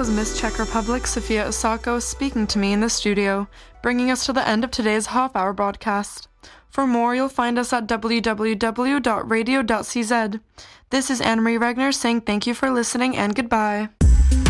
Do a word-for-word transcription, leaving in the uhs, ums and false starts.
was Miss Czech Republic Sofia Osako speaking to me in the studio, bringing us to the end of today's half-hour broadcast. For more, you'll find us at w w w dot radio dot c z. This is Anne-Marie Regner saying thank you for listening and goodbye.